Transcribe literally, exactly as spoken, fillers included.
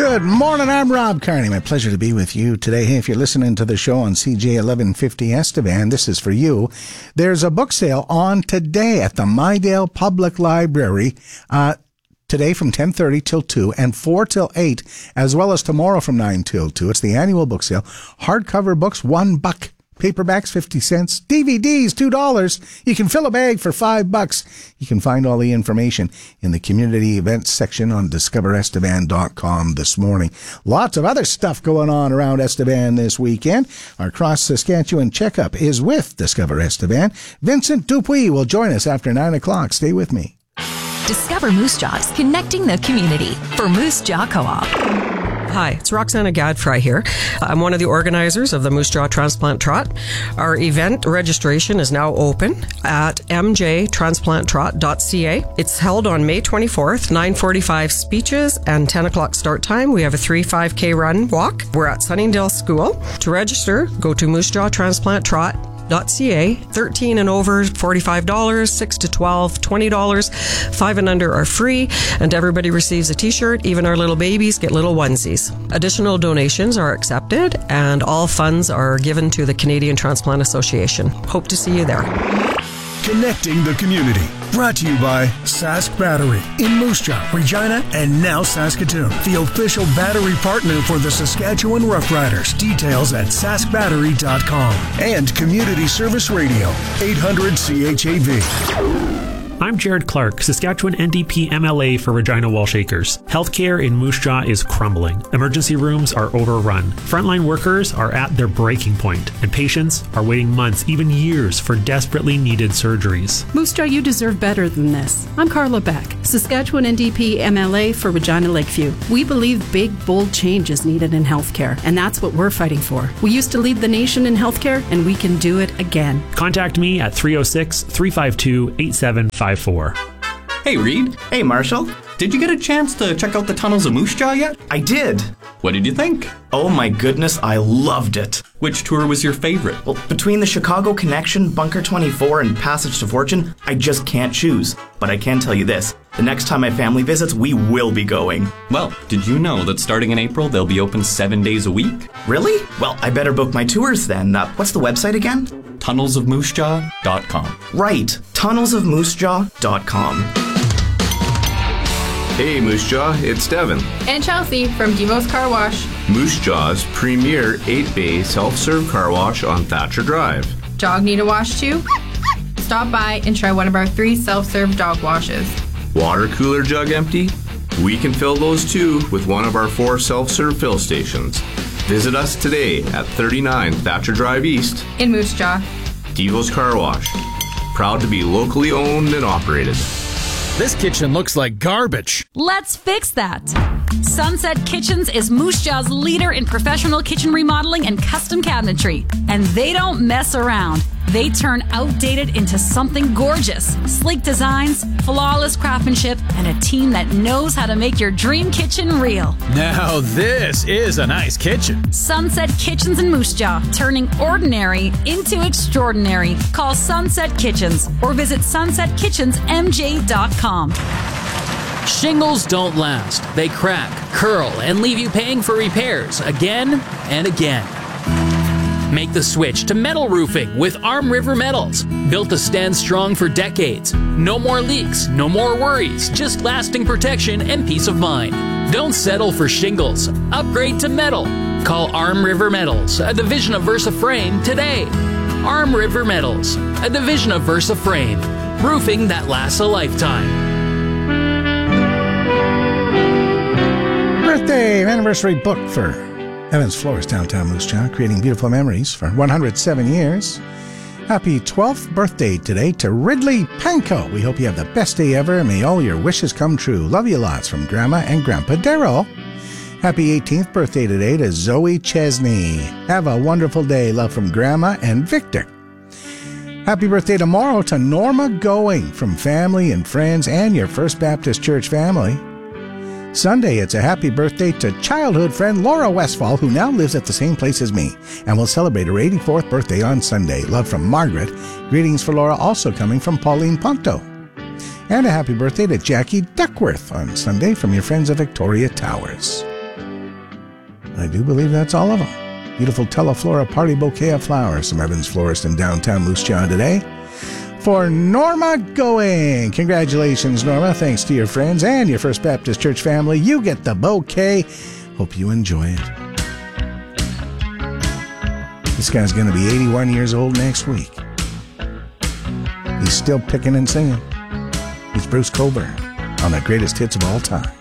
Good morning, I'm Rob Carney. My pleasure to be with you today. Hey, if you're listening to the show on C J eleven fifty Estevan, this is for you. There's a book sale on today at the Mydale Public Library. Uh, today from ten thirty till two and four till eight, as well as tomorrow from nine till two. It's the annual book sale. Hardcover books, one buck. Paperbacks, fifty cents. D V Ds, two dollars. You can fill a bag for five bucks. You can find all the information in the community events section on discover estevan dot com this morning. Lots of other stuff going on around Estevan this weekend. Our Cross Saskatchewan checkup is with Discover Estevan. Vincent Dupuis will join us after nine o'clock. Stay with me. Discover Moose Jaws, connecting the community for Moose Jaw Co-op. Hi, it's Roxana Gadfry here. I'm one of the organizers of the Moose Jaw Transplant Trot. Our event registration is now open at m j transplant trot dot c a. It's held on May twenty-fourth, nine forty-five speeches and ten o'clock start time. We have a three five k run walk. We're at Sunningdale School. To register, go to moose jaw transplant trot dot c a. thirteen and over, forty-five dollars, six to twelve, twenty dollars. five and under are free, and everybody receives a t-shirt. Even our little babies get little onesies. Additional donations are accepted, and all funds are given to the Canadian Transplant Association. Hope to see you there. Connecting the community. Brought to you by Sask Battery in Moose Jaw, Regina, and now Saskatoon. The official battery partner for the Saskatchewan Roughriders. Details at sask battery dot com. And Community Service Radio, eight hundred C H A V. I'm Jared Clark, Saskatchewan N D P M L A for Regina Wallshakers. Healthcare in Moose Jaw is crumbling. Emergency rooms are overrun. Frontline workers are at their breaking point, and patients are waiting months, even years, for desperately needed surgeries. Moose Jaw, you deserve better than this. I'm Carla Beck, Saskatchewan N D P M L A for Regina Lakeview. We believe big, bold change is needed in healthcare, and that's what we're fighting for. We used to lead the nation in healthcare, and we can do it again. Contact me at three oh six, three five two, eight seven five four. Hey, Reed. Hey, Marshall. Did you get a chance to check out the tunnels of Moose Jaw yet? I did. What did you think? Oh my goodness, I loved it. Which tour was your favorite? Well, between the Chicago Connection, Bunker twenty-four, and Passage to Fortune, I just can't choose. But I can tell you this, the next time my family visits, we will be going. Well, did you know that starting in April, they'll be open seven days a week? Really? Well, I better book my tours then. Uh, what's the website again? tunnels of moose jaw dot com. Right, tunnels of moose jaw dot com. Hey Moose Jaw, it's Devin. And Chelsea from Demo's Car Wash. Moose Jaw's premier eight bay self-serve car wash on Thatcher Drive. Dog need a wash too? Stop by and try one of our three self-serve dog washes. Water cooler jug empty? We can fill those too with one of our four self-serve fill stations. Visit us today at thirty-nine Thatcher Drive East in Moose Jaw. Devo's Car Wash. Proud to be locally owned and operated. This kitchen looks like garbage. Let's fix that. Sunset Kitchens is Moose Jaw's leader in professional kitchen remodeling and custom cabinetry. And they don't mess around. They turn outdated into something gorgeous. Sleek designs, flawless craftsmanship, and a team that knows how to make your dream kitchen real. Now this is a nice kitchen. Sunset Kitchens in Moose Jaw, turning ordinary into extraordinary. Call Sunset Kitchens or visit sunset kitchens m j dot com. Shingles don't last. They crack, curl, and leave you paying for repairs again and again. Make the switch to metal roofing with Arm River Metals. Built to stand strong for decades. No more leaks, no more worries, just lasting protection and peace of mind. Don't settle for shingles. Upgrade to metal. Call Arm River Metals, a division of Versa Frame, today. Arm River Metals, a division of Versa Frame. Roofing that lasts a lifetime. Birthday anniversary book for Evans Floors, downtown Moose Jaw, creating beautiful memories for one hundred seven years. Happy twelfth birthday today to Ridley Panko. We hope you have the best day ever and may all your wishes come true. Love you lots from Grandma and Grandpa Darryl. Happy eighteenth birthday today to Zoe Chesney. Have a wonderful day. Love from Grandma and Victor. Happy birthday tomorrow to Norma Going from family and friends and your First Baptist Church family. Sunday, it's a happy birthday to childhood friend Laura Westfall, who now lives at the same place as me, and will celebrate her eighty-fourth birthday on Sunday. Love from Margaret. Greetings for Laura, also coming from Pauline Ponto. And a happy birthday to Jackie Duckworth on Sunday from your friends at Victoria Towers. I do believe that's all of them. Beautiful Teleflora party bouquet of flowers from Evans Florist in downtown Moose Jaw today. For Norma Going. Congratulations, Norma. Thanks to your friends and your First Baptist Church family. You get the bouquet. Hope you enjoy it. This guy's going to be eighty-one years old next week. He's still picking and singing. He's Bruce Coburn on the greatest hits of all time.